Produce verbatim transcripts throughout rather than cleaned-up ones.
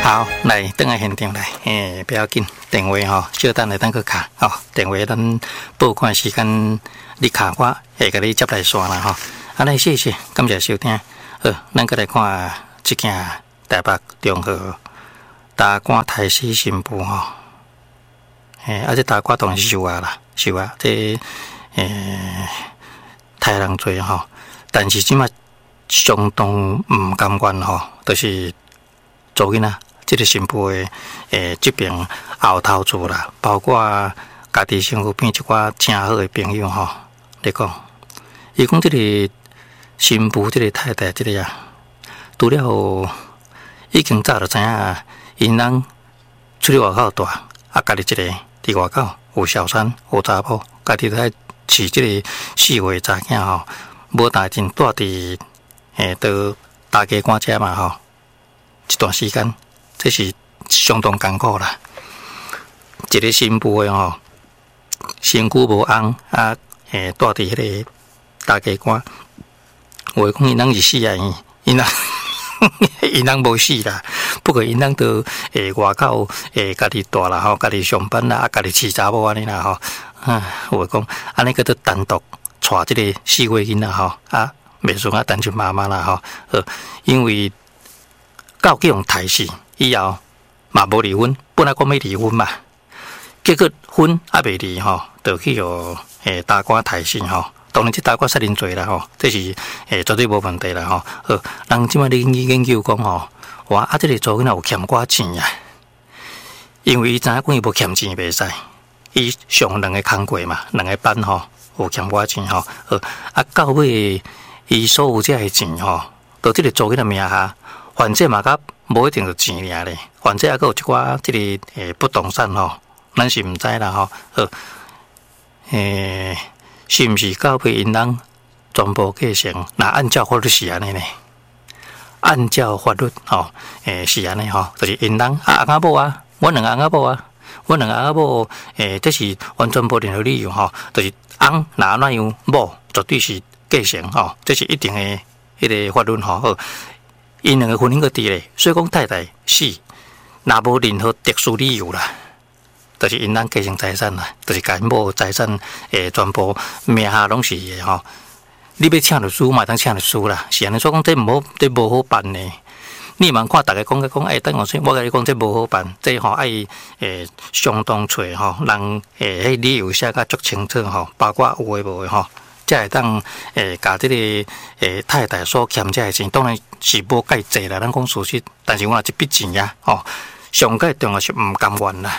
好，来等下现场来，诶，不要紧，电话吼，小等来等去卡，吼，电话咱报款时间你卡我，会甲你接来线啦，吼。啊，来谢谢，感谢收听。好，咱再来看即件台北中和大官台西新妇吼，诶，啊，这大官当然是收啊啦，收啊，这诶太人多吼，但是即马相当毋甘愿吼，就是做囡仔。这个新妇的诶，这边后头厝啦，包括家己身边一寡真好的朋友吼，来讲，伊讲这个新妇，这个太太，这个啊，除了已经早就知影，因人出去外口住，啊，家己一个伫外口有小三有查某，家己在饲这个四岁查囝吼，无大阵住伫诶，到大家官遮嘛吼，一段时间。这是相当艰苦啦，一个新妇的吼，身躯无红啊，诶，住伫迄个大家官，话讲因人是死啊，因人因人无死啦，不过因人都诶外口诶家己住啦吼，家己上班啦，啊家己饲查某安尼啦吼，啊，话讲安尼个都单独带即个四岁囡仔吼，啊，袂算啊单亲妈妈啦吼，呃，因为到去用台死。以后嘛无离婚，本来讲要离婚嘛，结果婚还未离吼，就去有诶大官抬薪吼。当然，这大官杀人罪啦吼，这是诶绝对无问题啦吼。呃，人即摆你研究讲吼，哇啊，这个做囡仔有欠寡钱啊，因为伊知影讲伊无欠钱袂使，伊上两个工过嘛，两个班吼有欠寡钱吼。呃，啊到尾伊所有这个钱吼，到这个做囡仔名下，反正嘛甲。无一定就钱尔咧，反正还佫有一寡即个诶不动产吼，咱是毋知啦吼。呃，诶，是毋是交俾因人全部继承？那按照法律是安尼呢？按照法律吼，诶是安尼吼，就是因人啊翁仔某啊，阮两个翁仔某啊，阮两个翁仔某诶，这是完全无任何理由吼，就是翁哪哪样某绝对是继承吼，这是一定的迄个法律吼。因两个婚姻个伫咧，所以讲太太死，若无任何特殊理由啦，就是因咱继承财产啦，就是家某财产诶，全部名下拢是诶吼。你要请律师嘛，当请律师啦，是安尼。所以讲这唔好，这无好办呢。你茫看大家讲个讲，诶，等我先，我甲你讲，这无好办，这吼爱诶相当找吼，人诶迄理由写甲足清楚吼，包括有诶无诶吼。才会当诶，甲即个诶太太所欠这个钱，当然是无介济啦。咱讲事实，但是我若一笔钱呀，吼，上介重要是毋甘愿啦。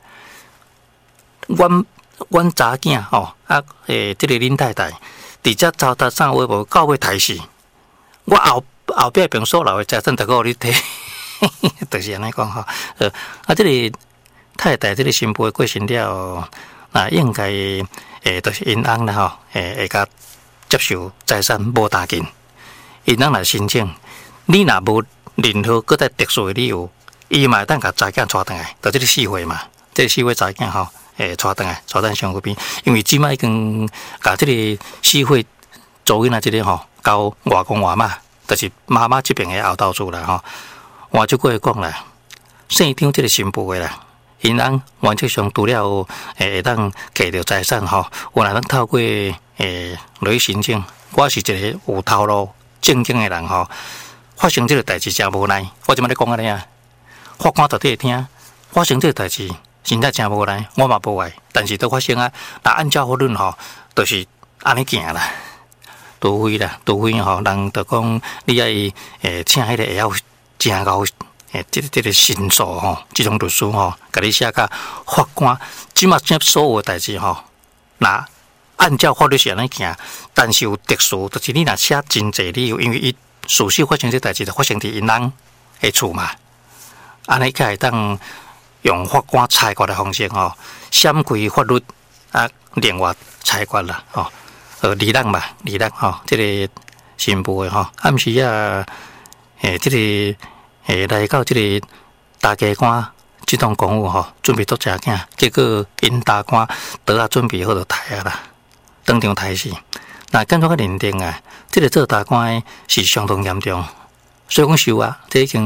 阮阮查囝吼，啊诶，即、这个恁太太，伫遮糟蹋啥话无到尾刣死，我后后壁边所留诶财产，逐个互你摕，就是安尼讲吼。呃，啊，即、个太太，即、这个新妇过身了，那应该。诶，就是因翁啦吼，诶，会甲接受财产无大紧，因翁来申请，你若无任何搁再特殊的理由，伊嘛当甲查囝带倒来，就即个四岁嘛，即、这个四岁查囝吼，诶，带倒来，带咱上嗰边，因为即摆已经甲即个四岁做囡仔即个吼，交外公外妈，就是妈妈这边的后头厝啦吼，换句话讲啦，姓张即个新妇的啦。因翁原则上除了诶会当摕到财产吼，有若当透过诶落去申请，我是一个有头路正经诶人吼。发生这个代志真无奈，我即摆咧讲安尼啊，法官到底会听？发生这个代志真正真无奈，我嘛无爱，但是都发生啊。那按照法律吼，就是安尼行啦，除非啦，除非吼，人就讲你爱诶请迄个会晓真高。诶，这个这个申诉吼，这种律师吼，甲你写甲法官，即马即所有代志吼，那按照法律是安尼行，但是有特殊，就是你若写真济理由，因为伊事实发生这代志，就发生伫因人诶厝嘛，安尼才会当用法官裁决的方式吼，闪开法律啊，另外裁决啦吼，呃，离人嘛，离人吼，这个新妇诶吼，暗时啊，诶，这个。诶，来到这个大家官这栋公务吼，准备做食囝，结果因大官倒啊准备好就刣啊啦，当场刣死。那检察官认定啊，这个做大官是相当严重，所以讲受啊，这已经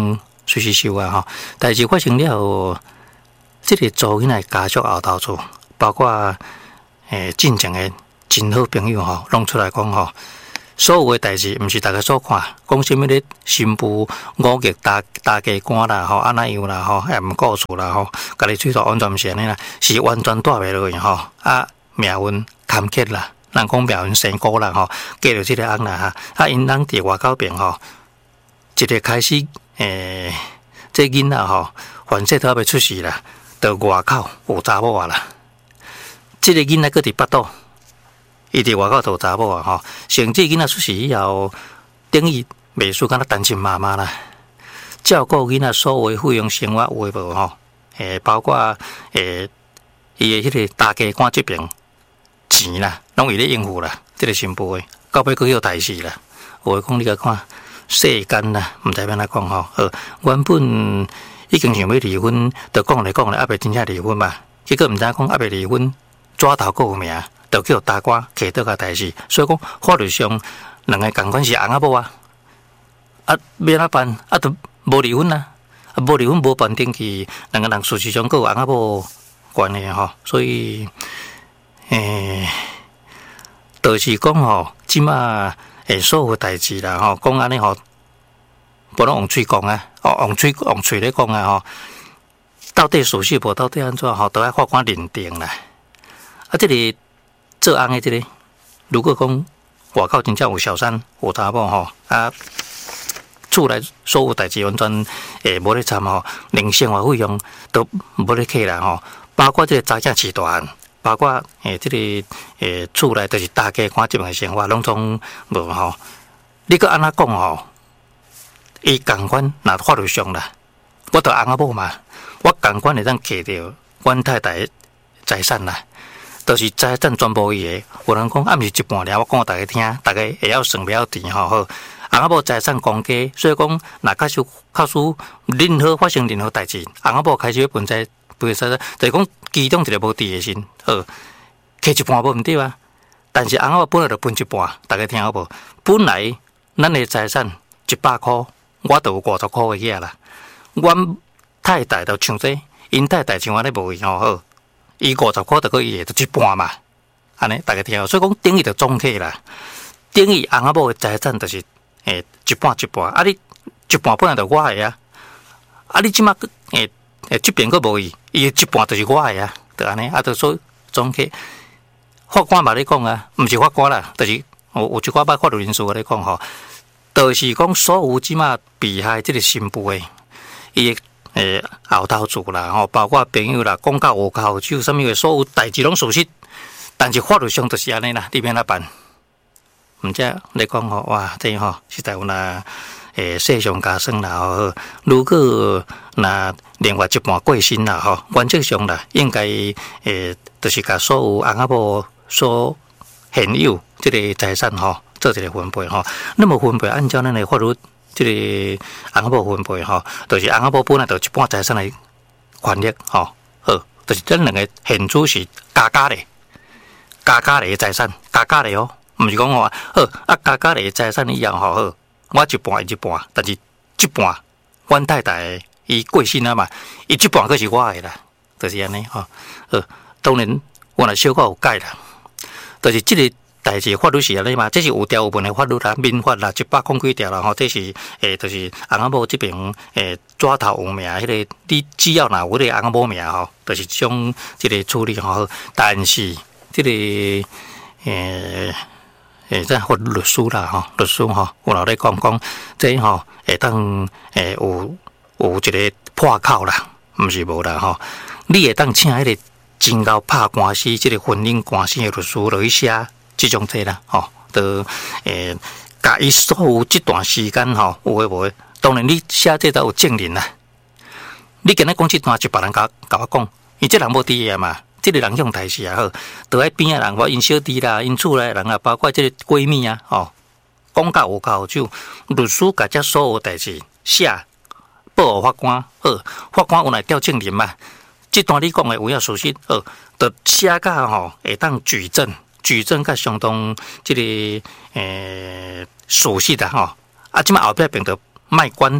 随时收啊吼。代志发生了后，这个做囡仔家属后头做，包括诶进前的真好朋友吼，拢出来讲吼。所有的代志，毋是大家所看，讲什么咧新妇五月大大家官啦，吼安那样啦，吼也毋顾厝啦，吼，家己喙头完全毋是安尼啦，是完全带袂落去吼。啊，命运坎坷啦，人讲命运生果啦，吼，嫁着即个翁啦哈。啊，因翁伫外口边吼，一个开始诶，这囡仔吼，反正都要出世啦，到外口有查某啊啦。即个囡仔搁伫巴肚。伊伫外口做查某啊，吼，甚至囡仔出世以后，等于袂输敢若单亲妈妈啦，照顾囡仔所有的费用生活有诶无吼？诶，包括诶，伊诶迄个大家官这边钱啦，拢伊咧应付啦，即、这个新妇诶，到尾佫有代志啦。有诶讲你甲看世间啦，毋知要安怎讲吼？呃，原本已经想要离婚，就讲来讲来，还袂真正离婚嘛？结果毋知影讲还袂离婚，纸头佫有名。就叫大官摕倒个代志，所以讲法律上两个共款是翁仔某啊，啊要哪办？啊，都无离婚啊，啊无离婚无办登记，两个人事实上佫有翁仔某关系吼，所以诶，就是讲吼，即马诶所有代志啦吼，讲安尼吼，无拢用嘴讲啊，哦用嘴用嘴咧讲啊吼，到底属实无到底安怎吼，都要法官认定啦。啊，这里。做翁的这个，如果讲外口真正有小三有查某吼，啊，厝内所有代志完全诶无咧参吼，连生活费用都无咧客啦吼，包括这个查囝饲大汉，包括诶这个诶厝内就是大家看这边的生活，拢总无吼。你搁安怎讲吼？伊共款那法律上啦，我着翁仔某嘛，我共款会当摕着阮太太财产啦。都是财产全部伊个，有人讲啊，毋是一半尔，我讲互大家听，大家会晓算，会晓填吼好。翁仔某财产公家，所以讲，若假使假使任何发生任何代志，翁仔某开始要分财分财产，就是讲其中一个无伫个先，好，摕一半无毋对啊。但是翁仔某本来就分一半，大家听好无？本来咱的财产一百箍，我就有五十箍个遐啦。阮太太就像这，因太太像安尼无伊吼好。伊五十块就可以，就一半嘛，安尼大家听，所以讲等于就总客啦，等于翁仔某的财产就是诶一半一半，啊你一半本来就我的啊，啊你即马诶诶这边佫无伊，伊一半就是我的啊，就安尼，啊就说总客，法官嘛咧讲啊，毋是法官啦，就是有有一寡捌法律人士咧讲吼，就是讲所有即马被害即个新妇诶，伊。诶，后头厝啦，吼，包括朋友啦，讲到学校就什么个所有代志拢属实，但是法律上就是安尼啦，你要哪办？毋知你讲吼，哇，这吼实在有那诶世上加算啦，吼，如果那另外一半过身啦，吼，原则上啦，应该诶，就是甲所有翁仔某所现有这个财产吼，做一个分配吼，那么分配按照咱的法律。这个翁仔某分配吼，就是翁仔某本来就一半财产的权利吼，好，就是咱两个现主是家家的，家家的财产，家家的哦，毋是讲话好啊，家家的财产以后吼好，我一半伊一半，但是一半阮太太伊过身啊嘛，伊一半佫是我的啦，就是安尼吼，好，当然我若小可有改啦，就是这个。代志法律是安尼嘛，这是有条有文的法律啦，民法啦，一百空几条啦吼，这是诶，就是翁仔某这边诶，纸头有名，迄、那个你只要若有迄个翁仔某名吼，就是种这个处理吼。但是这个诶诶，这法律师啦吼，律师吼，有老咧讲讲，这吼会当诶有有一个破口啦，毋是无啦吼，你会当请迄个真够拍官司，这个婚姻官司的律师落去写。即种这啦，吼，都诶，甲伊所有这段时间吼，有诶无诶，当然你写这都有证人啦。你今日讲这段就别人甲甲我讲，伊这人无伫个嘛，这个人向台是也好，倒喺边啊人，我因小弟啦，因厝内人啊，包括这个闺蜜啊，吼，讲到有够就律师甲这所有代志写报法官，好，法官有来调证人嘛？这段你讲诶有影事实，好，就写甲吼会当举证。举证甲相当即、这个诶属实的吼，啊，即马后壁变得卖关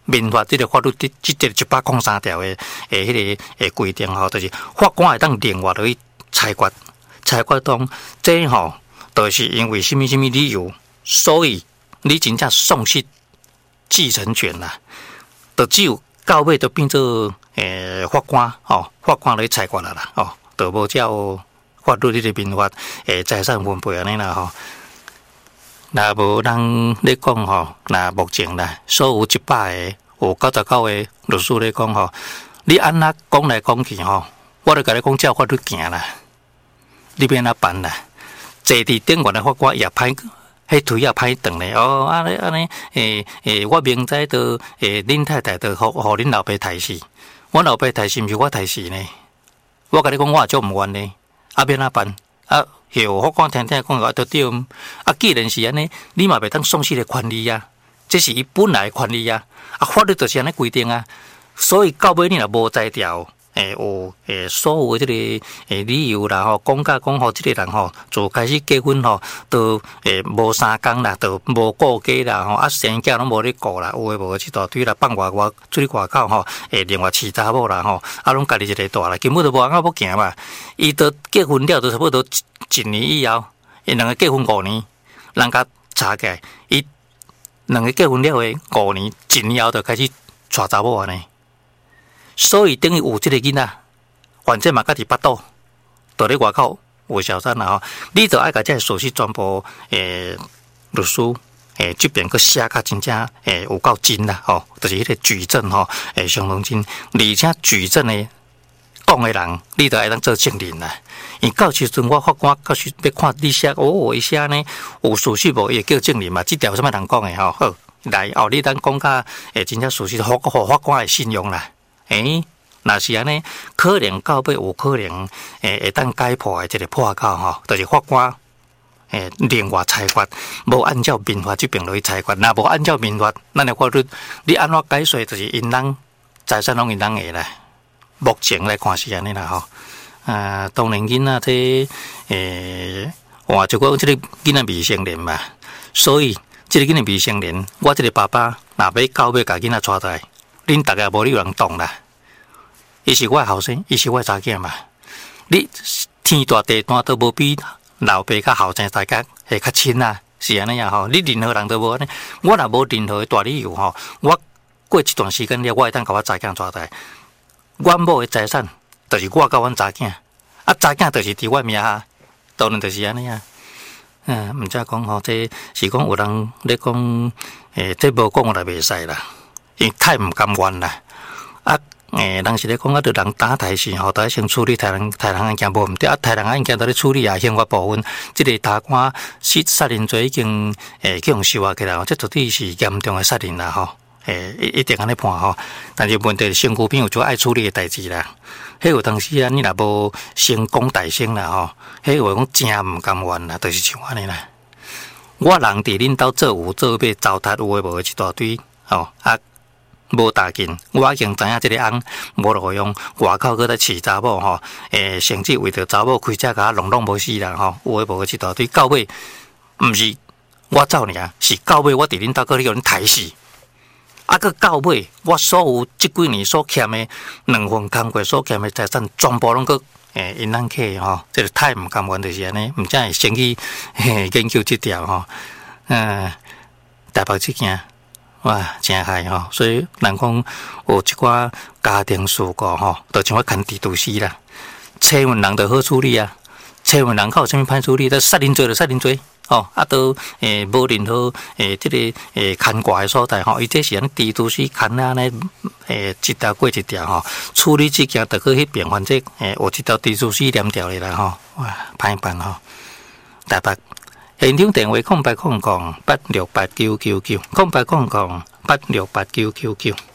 民法这个法律这这一百零三条的诶，迄个诶规定吼，就是法官会当另外去裁决，裁决当这吼，就是因为什么什么理由，所以你真正丧失继承权啦，就只有到尾就变做诶法官吼，法官来裁决啦啦，哦，就无照法律这个民法诶财产分配安尼啦吼。那无人咧讲吼，那目前啦，所有一百个有九十九个律师咧讲吼，你安那讲来讲去吼，我就甲你讲照法律行啦，你变哪办啦？坐伫顶悬的法官也歹，迄腿也歹长咧。哦，安尼安尼，诶诶，我明知道诶，恁太太都互互恁老爸刣死，我老爸刣死毋是我刣死呢？我甲你讲，我也足毋愿呢，啊变哪办？啊！有法官听听讲话就对，啊，既然是安尼，你嘛袂当丧失的权利啊，这是伊本来的权利啊，啊，法律就是安尼规定啊，所以到尾你若无裁掉，诶，有诶所有的这个诶理由啦吼，讲甲讲吼，这个人吼，就开始结婚吼，都诶无三工啦，都无顾家啦吼，啊，生囝拢无咧顾啦，有诶无一大堆啦，放外外出去外口吼，诶，另外饲查某啦吼，啊，拢家己一个大啦，根本都无人啊要行嘛，伊都结婚了，都差不多。一年以后，因两个结婚五年，人家查起来，伊两个结婚了的五年，一年后就开始娶查某安尼。所以等于有这个囡仔，反正嘛家己巴肚，在咧外口有小三啦吼，你就爱甲这手续全部诶律师诶这边去写较真正诶有够真啦吼，就是迄个举证吼诶相当真，而且举证的讲的人，你就爱当做证人啦。因到时阵我法官到时要看你写哦，伊写呢有事实无，伊会叫证人嘛。这条什么人讲的吼？好，来哦，你当讲甲诶真正事实，法法法官会信用啦。诶，若是安尼，可能到尾有可能诶会当解破的这个破口吼，就是法官诶另外裁决，无按照民法这边落去裁决，若无按照民法，咱的法律你安怎解说，就是因人财产拢因人的啦。目前来看是安尼啦吼。啊，当然囡仔这诶，哇，就讲这个囡仔未成年嘛，所以这个囡仔未成年，我这个爸爸若要到尾甲囡仔带来，恁大家无你有人懂啦。伊是我的后生，伊是我的查囝嘛。你天大地大都无比老爸甲后生大家会较亲啊，是安尼啊吼。你任何人都无安尼，我若无任何大理由吼，我过一段时间了，我会当甲我查囝带来，阮某的财产。就是我甲阮查囝，啊查囝就是伫我名下，当然就是安尼啊。嗯，毋则讲吼，这是讲有人咧讲，诶，这无讲我来袂使啦，因太毋甘愿啦。啊，诶，人是咧讲啊，着人打台时吼，得先处理台人台人案件无毋对，啊台人案件得咧处理啊，刑法部分，即个大官杀杀人罪已经诶去用收啊起来，这绝对是严重的杀人啦吼。诶，一一定安尼判吼，但是问题是身躯边有做爱处理的代志啦。迄有当时啊，你若无成功大声啦吼，迄有讲真毋甘愿啦，就是像安尼啦。我人伫恁兜做有做买糟蹋有诶无一大堆吼啊，无大劲，我已经知影即个翁无路用外口搁在饲查某吼，诶，甚至为着查某开车甲弄弄无死啦吼，有诶无一大堆，到尾毋是我走尔，是到尾我伫恁兜搁你互恁刣死。啊！个到尾，我所有即几年所欠的两份工课所欠的财产，全部拢个诶，因咱客吼，这个太毋甘愿就是安尼，毋才会先去研究即条吼。嗯，台北即件哇，真害吼，所以人讲有一寡家庭事故吼，就像我牵地都死啦。车运人就好处理啊，车运人较有啥物歹处理？得杀人罪就杀人罪。哦，啊，都诶无任何诶，即、这个诶牵挂诶所在吼，伊这是安地都是牵啊呢，诶一条过一条吼，处理即件就去迄边，反正诶有一条地都是连条的啦吼，哇，歹办吼。台北现场电话空八空空八六八九九九，空八空空八六八九九九。